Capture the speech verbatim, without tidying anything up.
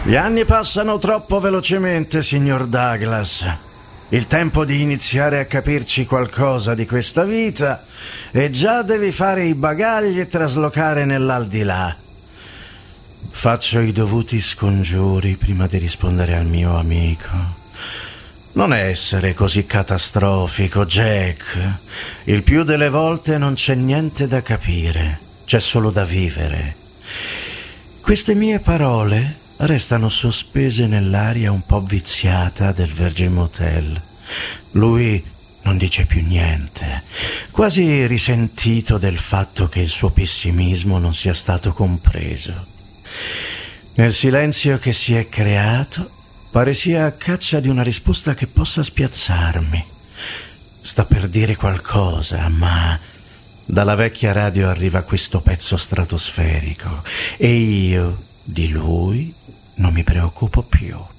Gli anni passano troppo velocemente, signor Douglas. Il tempo di iniziare a capirci qualcosa di questa vita e già devi fare i bagagli e traslocare nell'aldilà. Faccio i dovuti scongiuri prima di rispondere al mio amico. Non essere così catastrofico, Jack. Il più delle volte non c'è niente da capire, c'è solo da vivere. Queste mie parole restano sospese nell'aria un po' viziata del Virgin Motel. Lui non dice più niente, quasi risentito del fatto che il suo pessimismo non sia stato compreso. Nel silenzio che si è creato, pare sia a caccia di una risposta che possa spiazzarmi. Sta per dire qualcosa, ma dalla vecchia radio arriva questo pezzo stratosferico e io di lui non mi preoccupo più.